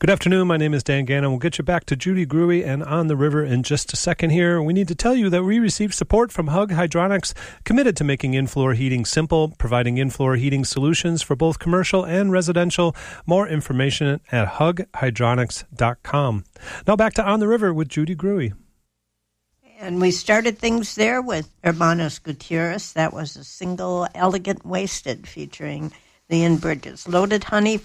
Good afternoon. My name is Dan Gannon. We'll get you back to Judy Gruey and On the River in just a second here. We need to tell you that we received support from Hug Hydronics, committed to making in-floor heating simple, providing in-floor heating solutions for both commercial and residential. More information at hughydronics.com. Now back to On the River with Judy Gruey. And we started things there with Hermanos Gutierrez. That was a single, Elegant Wasted, featuring Leon Bridges. Loaded Honey